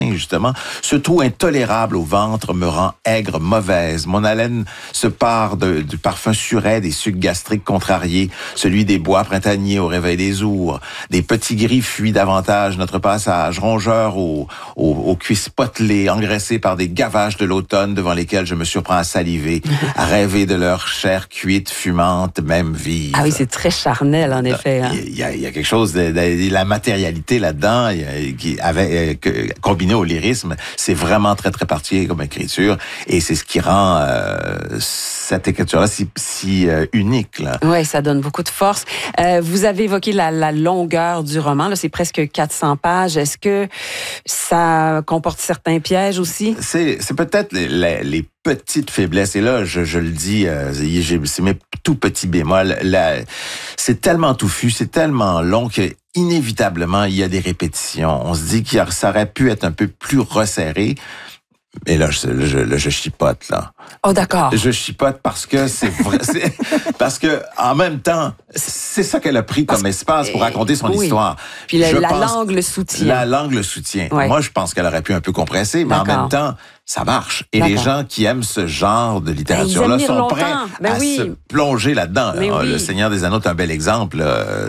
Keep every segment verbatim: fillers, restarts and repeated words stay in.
justement, ce trou intolérable au ventre me rend aigre, mauvaise. Mon haleine se part de, du parfum suret des sucs gastriques contrariés, celui des bois printaniers au réveil des ours. Des petits gris fuient davantage notre passage, rongeurs aux, aux, aux cuisses potelées, engraissés par des gavages de l'automne devant lesquels je me surprends à saliver, à rêver de leur chair cuite, fumante, même vive. Ah oui, c'est très charnel, en effet. Hein. Il, y a, il y a quelque chose de, de, de la matérialité là-dedans, il y a, qui avait euh, combiné au lyrisme, c'est vraiment très, très particulier comme écriture et c'est ce qui rend euh, cette écriture-là si, si euh, unique. Là. Oui, ça donne beaucoup de force. Euh, vous avez évoqué la, la longueur du roman, là, c'est presque quatre cents pages. Est-ce que ça comporte certains pièges aussi? C'est, c'est peut-être les, les, les petites faiblesses. Et là, je, je le dis, euh, c'est mes tout petits bémols. Là, c'est tellement touffu, c'est tellement long que inévitablement, il y a des répétitions. On se dit que ça aurait pu être un peu plus resserré. Et là, je, je, là, je chipote, là. Oh, d'accord. Je chipote parce que c'est vrai. c'est, parce que, en même temps, c'est ça qu'elle a pris comme parce, espace pour raconter son oui. histoire. Puis la, la langue le soutient. La langue le soutient. Ouais. Moi, je pense qu'elle aurait pu un peu compresser, mais d'accord. en même temps, ça marche. Et d'accord. les gens qui aiment ce genre de littérature-là sont longtemps. prêts ben à oui. se plonger là-dedans. Alors, oui. Le Seigneur des Anneaux est un bel exemple.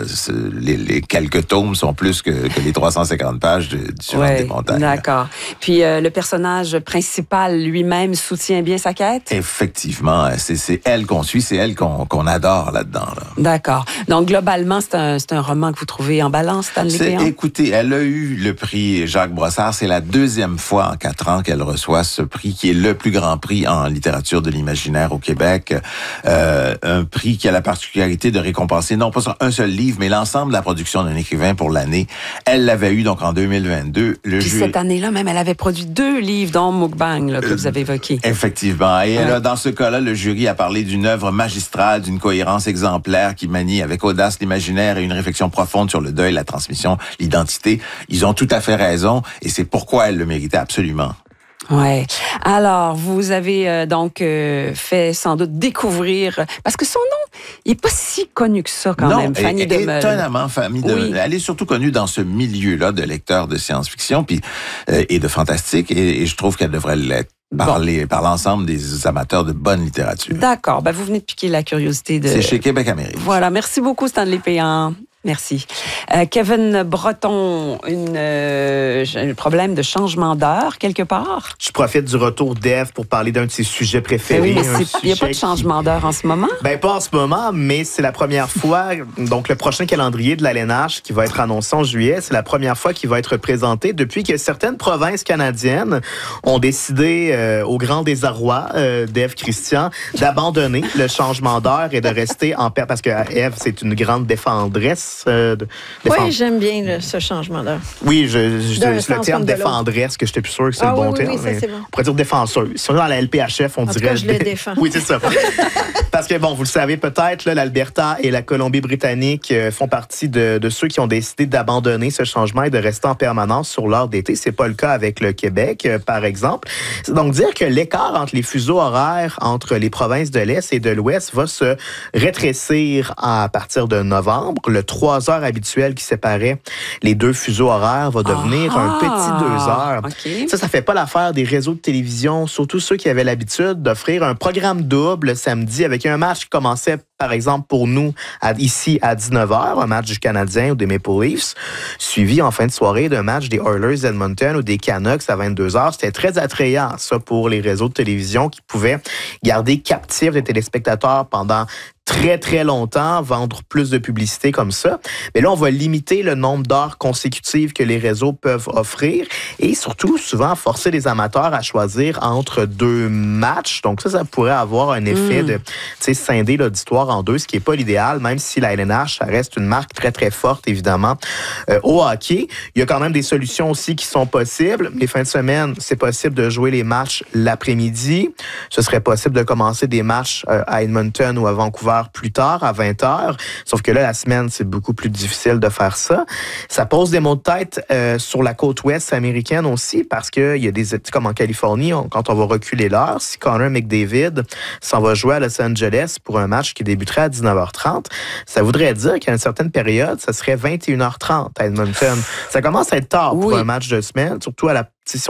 Les, les quelques tomes sont plus que, que les trois cent cinquante pages de, du Survent ouais, des montagnes. D'accord. Puis euh, le personnage principal lui-même soutient bien sa quête? Effectivement. C'est, c'est elle qu'on suit, c'est elle qu'on, qu'on adore là-dedans. Là. D'accord. Donc, globalement, c'est un, c'est un roman que vous trouvez en balance, Stanley Péan? Écoutez, elle a eu le prix Jacques Brossard. C'est la deuxième fois en quatre ans qu'elle reçoit ce prix qui est le plus grand prix en littérature de l'imaginaire au Québec. Euh, un prix qui a la particularité de récompenser non pas sur un seul livre, mais l'ensemble de la production d'un écrivain pour l'année. Elle l'avait eu donc en deux mille vingt-deux. Le Puis jury... cette année-là même, elle avait produit deux livres, dont Mukbang, là, que euh, vous avez évoqué. Effectivement. Et ouais. là, dans ce cas-là, le jury a parlé d'une œuvre magistrale, d'une cohérence exemplaire qui manie avec audace l'imaginaire et une réflexion profonde sur le deuil, la transmission, l'identité. Ils ont tout à fait raison et c'est pourquoi elle le méritait absolument. Ouais. Alors, vous avez euh, donc euh, fait sans doute découvrir, parce que son nom, il est pas si connu que ça quand non, même, Fanny Demeule. Étonnamment, Fanny Demeule. Oui. Elle est surtout connue dans ce milieu-là de lecteurs de science-fiction puis euh, et de fantastique, et, et je trouve qu'elle devrait l'être. Par, bon. les, par l'ensemble des amateurs de bonne littérature. D'accord. Ben, vous venez de piquer la curiosité de... C'est chez Québec Amérique. Voilà. Merci beaucoup, Stanley Péan. Merci. Euh, Kevin Breton, une, euh, un problème de changement d'heure quelque part? Je profite du retour d'Ève pour parler d'un de ses sujets préférés. Oui, il n'y a pas de changement qui... d'heure en ce moment? Ben pas en ce moment, mais c'est la première fois. Donc, le prochain calendrier de l'A L N H qui va être annoncé en juillet, c'est la première fois qu'il va être présenté depuis que certaines provinces canadiennes ont décidé, euh, au grand désarroi euh, d'Ève Christian, d'abandonner le changement d'heure et de rester en paix. Parce que Ève, c'est une grande défendresse. Euh, de, oui, j'aime bien le, ce changement d'heure. Oui, je, je, je, le terme défendresse, que je n'étais plus sûr que c'est ah, le bon oui, terme. Oui, ça, c'est bon. On pourrait dire défenseur. Si on est dans la L P H F, on en dirait... Tout cas, je le défends. Oui, c'est ça. Parce que, bon, vous le savez peut-être, là, l'Alberta et la Colombie-Britannique euh, font partie de, de ceux qui ont décidé d'abandonner ce changement et de rester en permanence sur l'heure d'été. C'est pas le cas avec le Québec, euh, par exemple. C'est donc dire que l'écart entre les fuseaux horaires entre les provinces de l'Est et de l'Ouest va se rétrécir à partir de novembre. Le trois heures habituel qui séparait les deux fuseaux horaires va devenir ah, un petit deux heures. Okay. Ça, ça fait pas l'affaire des réseaux de télévision, surtout ceux qui avaient l'habitude d'offrir un programme double le samedi avec un match qui commençait, par exemple, pour nous, à, ici, à dix-neuf heures, un match du Canadien ou des Maple Leafs, suivi en fin de soirée d'un match des Oilers Edmonton ou des Canucks à vingt-deux heures. C'était très attrayant, ça, pour les réseaux de télévision qui pouvaient garder captifs les téléspectateurs pendant très, très longtemps, vendre plus de publicité comme ça. Mais là, on va limiter le nombre d'heures consécutives que les réseaux peuvent offrir et surtout, souvent, forcer les amateurs à choisir entre deux matchs. Donc ça, ça pourrait avoir un effet mmh. de, tu sais, scinder l'auditoire en deux, ce qui n'est pas l'idéal, même si la L N H, ça reste une marque très, très forte, évidemment, euh, au hockey. Il y a quand même des solutions aussi qui sont possibles. Les fins de semaine, c'est possible de jouer les matchs l'après-midi. Ce serait possible de commencer des matchs euh, à Edmonton ou à Vancouver plus tard, à vingt heures. Sauf que là, la semaine, c'est beaucoup plus difficile de faire ça. Ça pose des maux de tête euh, sur la côte ouest américaine aussi, parce qu'il y a des, comme en Californie, on, quand on va reculer l'heure, si Connor McDavid s'en va jouer à Los Angeles pour un match qui débuterait à dix-neuf heures trente, ça voudrait dire qu'à une certaine période, ça serait vingt et une heures trente à Edmonton. Ça commence à être tard oui. pour un match de semaine, surtout à la si